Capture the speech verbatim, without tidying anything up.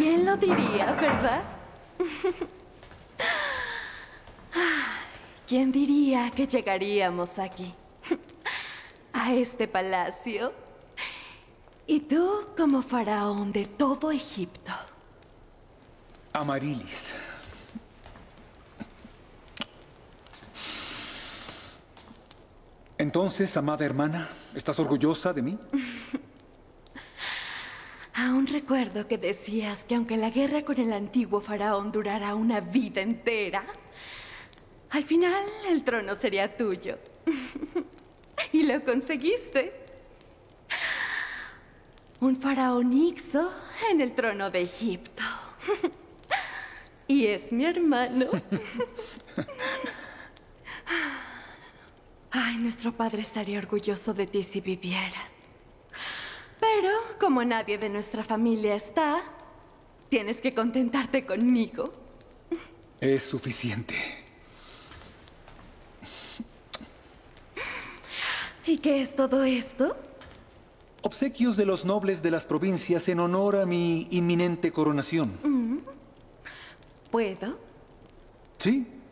¿Quién lo diría, verdad? ¿Quién diría que llegaríamos aquí? A este palacio. Y tú como faraón de todo Egipto. Amarilis. Entonces, amada hermana, ¿estás orgullosa de mí? Aún recuerdo que decías que aunque la guerra con el antiguo faraón durara una vida entera, al final el trono sería tuyo. Y lo conseguiste. Un faraón Ixo en el trono de Egipto. Y es mi hermano. Ay, nuestro padre estaría orgulloso de ti si viviera. Pero, como nadie de nuestra familia está, tienes que contentarte conmigo. Es suficiente. ¿Y qué es todo esto? Obsequios de los nobles de las provincias en honor a mi inminente coronación. Mm. ¿Puedo? Sí.